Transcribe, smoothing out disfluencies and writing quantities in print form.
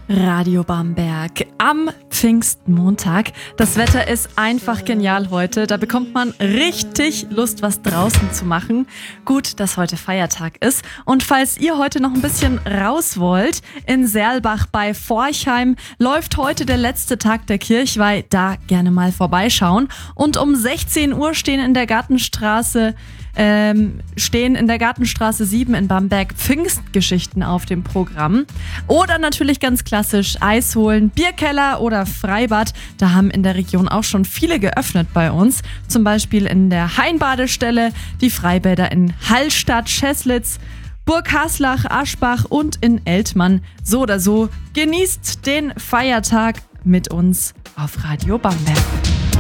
Radio Bamberg am Pfingstmontag. Das Wetter ist einfach genial heute. Da bekommt man richtig Lust, was draußen zu machen. Gut, dass heute Feiertag ist. Und falls ihr heute noch ein bisschen raus wollt, in Serlbach bei Forchheim läuft heute der letzte Tag der Kirchweih. Da gerne mal vorbeischauen. Und um 16 Uhr stehen in der Gartenstraße 7 in Bamberg Pfingstgeschichten auf dem Programm. Oder natürlich ganz klassisch Eis holen, Bierkeller oder Freibad. Da haben in der Region auch schon viele geöffnet bei uns. Zum Beispiel in der Hainbadestelle, die Freibäder in Hallstatt, Scheslitz, Burg Haslach, Aschbach und in Eltmann. So oder so, genießt den Feiertag mit uns auf Radio Bamberg.